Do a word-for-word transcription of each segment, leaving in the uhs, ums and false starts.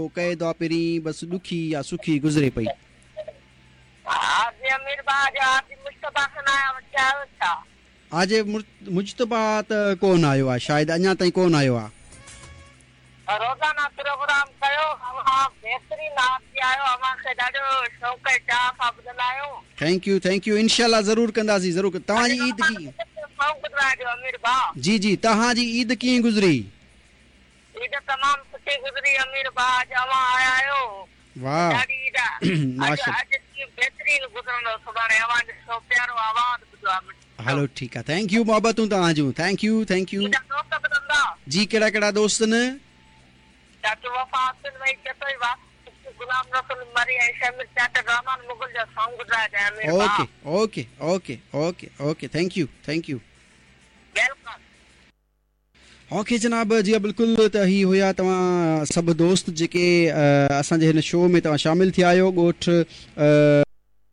कहे दुआ पहिरीं बसि ॾुखी या सुखी गुज़रे पई। आज मुजतबा त कोन आयो आहे, शायदि अञा ताईं कोन आयो आहे। रोज़ाना प्रोग्राम कयो, अवां बेहतरीन आवाज़ आयो, अवां खे ॾाढो शौक़ ऐं चाह सां ॿुधंदा आहियूं। थैंक यू थैंक यू इंशाल्लाह ज़रूरु कंदासीं ज़रूरु। तव्हांजी ईद की अमीर भाउ जी जी तव्हांजी ईद कीअं गुज़री? ईद तमामु सुठी गुज़री अमीर भाउ, अवां आया आहियो। वाह ॾाढी ईद माशा अॼु बेहतरीन गुज़रंदो, सुभाणे अवां ॾिसो प्यारो आवाज़ ॿुधो आहे। हलो ठीकु आहे, thank U मोहबतूं तव्हांजूं, thank U thank U. दोस्त ॿुधंदा जी कहिड़ा कहिड़ा दोस्त न? चाचू वफ़ा हसन भाई चतोई वा गुलाम रसूल मरी ऐं शामिल चाचा रहमान मुगल जो सॉन्ग गुज़राया जाए अमीर भाउ। Okay okay okay okay okay thank U thank U welcome. Okay जनाब जी बिल्कुलु त ही हुया तव्हां सभु दोस्त जेके असांजे हिन शो में तव्हां शामिल थिया आहियो। ॻोठ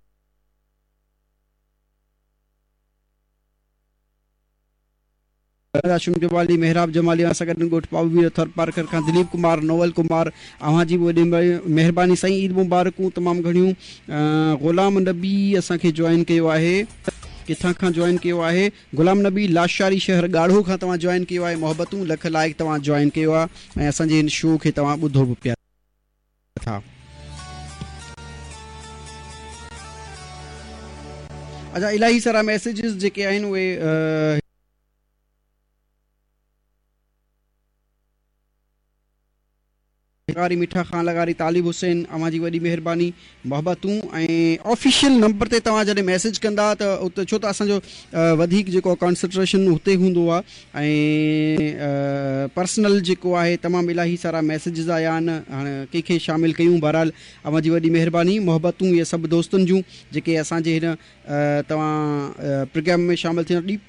हाशिम जमाली, मेहराब जमाली सां गॾु ॻोठ पाबवीर थर पार्कर खां दिलीप कुमार, नोवल कुमार, अव्हां जी वॾी महिरबानी साईं, ईद मुबारकूं तमामु घणियूं। ग़ुलाम नबी असांखे जॉइन कयो आहे, किथां खां जॉइन कयो आहे? ग़ुलाम नबी लाशारी शहर ॻाढ़ो खां तव्हां जॉइन कयो आहे। मोहबतूं लख लाइक तव्हां जॉइन कयो आहे ऐं असांजे हिन शो खे तव्हां ॿुधो बि पिया था। अच्छा इलाही सारा मैसेजिस जेके आहिनि उहे लगारी मीठा खां लगारी तालिब हुसैन, अव्हां जी वॾी महिरबानी मोहबतूं। ऐं ऑफिशियल नंबर ते तव्हां जॾहिं मैसेज कंदा त उते छो त असांजो वधीक जेको कॉन्संट्रेशन हुते हूंदो आहे ऐं पर्सनल जेको आहे तमामु इलाही सारा मैसेजिस आया आहिनि, हाणे कंहिंखे शामिलु कयूं। बहरहाल अव्हां जी वॾी महिरबानी मोहबतूं इहे सभु दोस्तनि जूं जेके असांजे हिन तव्हां प्रोग्राम में शामिलु थियण